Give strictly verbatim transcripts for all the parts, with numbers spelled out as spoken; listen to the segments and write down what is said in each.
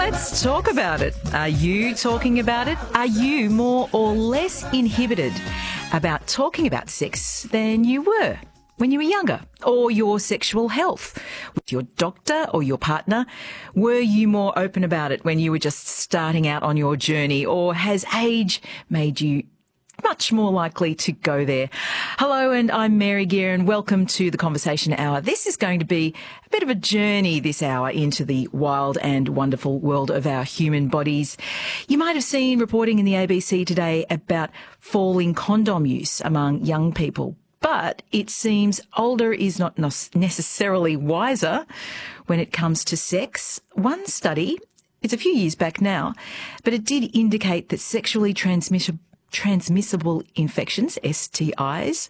Let's talk about it. Are you talking about it? Are you more or less inhibited about talking about sex than you were when you were younger? Or your sexual health with your doctor or your partner? Were you more open about it when you were just starting out on your journey? Or has age made you much more likely to go there? Hello, and I'm Mary Guerin. Welcome to the Conversation Hour. This is going to be a bit of a journey this hour into the wild and wonderful world of our human bodies. You might have seen reporting in the A B C today about falling condom use among young people. But it seems older is not necessarily wiser when it comes to sex. One study, it's a few years back now, but it did indicate that sexually transmissible transmissible infections, S T Is,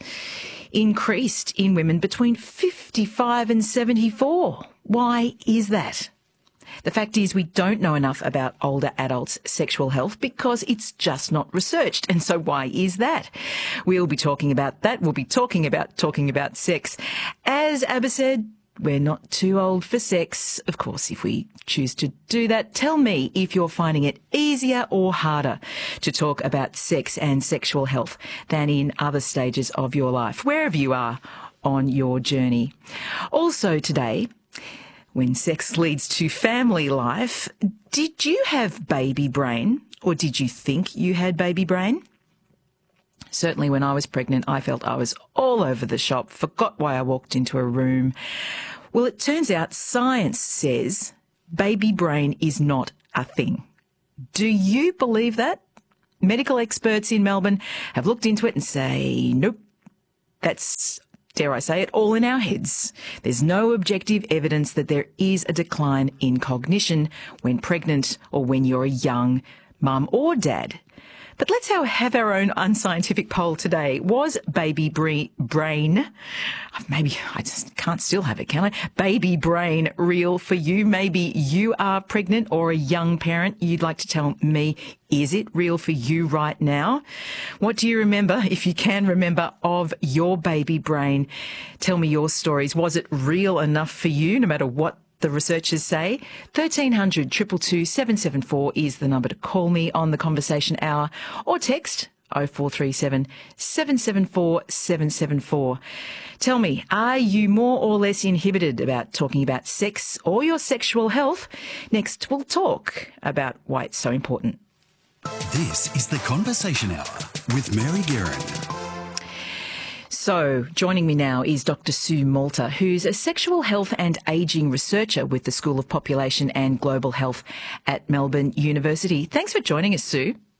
increased in women between fifty-five and seventy-four. Why is that? The fact is we don't know enough about older adults' sexual health because it's just not researched. And so why is that? We'll be talking about that. We'll be talking about talking about sex. As Abba said, we're not too old for sex. Of course, if we choose to do that, tell me if you're finding it easier or harder to talk about sex and sexual health than in other stages of your life, wherever you are on your journey. Also today, when sex leads to family life, did you have baby brain or did you think you had baby brain? Certainly when I was pregnant, I felt I was all over the shop, forgot why I walked into a room. Well, it turns out science says baby brain is not a thing. Do you believe that? Medical experts in Melbourne have looked into it and say, nope, that's, dare I say it, all in our heads. There's no objective evidence that there is a decline in cognition when pregnant or when you're a young mum or dad. But let's have our own unscientific poll today. Was baby brain, maybe I just can't still have it, can I? Baby brain real for you? Maybe you are pregnant or a young parent. You'd like to tell me, is it real for you right now? What do you remember, if you can remember, of your baby brain? Tell me your stories. Was it real enough for you, no matter what the researchers say? thirteen hundred, two two two, seven seven four is the number to call me on the Conversation Hour, or text oh four three seven, seven seven four, seven seven four. Tell me, are you more or less inhibited about talking about sex or your sexual health? Next, we'll talk about why it's so important. This is the Conversation Hour with Mary Guerin. So, joining me now is Doctor Sue Malta, who's a sexual health and ageing researcher with the School of Population and Global Health at Melbourne University. Thanks for joining us, Sue.